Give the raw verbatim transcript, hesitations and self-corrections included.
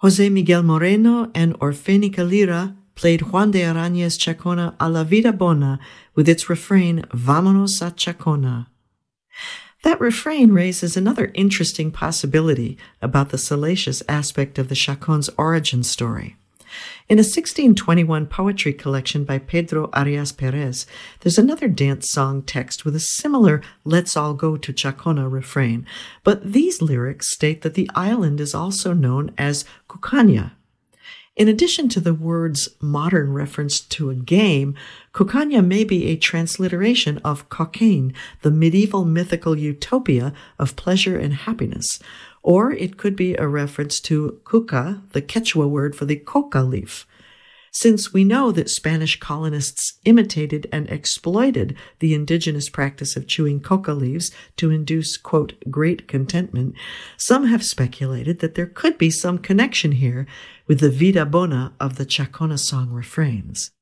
Jose Miguel Moreno and Orfénica Lira played Juan de Araña's Chacona A la Vida Bona with its refrain, Vámonos a Chacona. That refrain raises another interesting possibility about the salacious aspect of the chacon's origin story. In a sixteen twenty-one poetry collection by Pedro Arias Perez, there's another dance song text with a similar Let's All Go to Chacona refrain, but these lyrics state that the island is also known as Cucaña. In addition to the word's modern reference to a game, Cucaña may be a transliteration of Cocaigne, the medieval mythical utopia of pleasure and happiness, or it could be a reference to cuca, the Quechua word for the coca leaf. Since we know that Spanish colonists imitated and exploited the indigenous practice of chewing coca leaves to induce, quote, great contentment, some have speculated that there could be some connection here with the vida bona of the Chacona song refrains.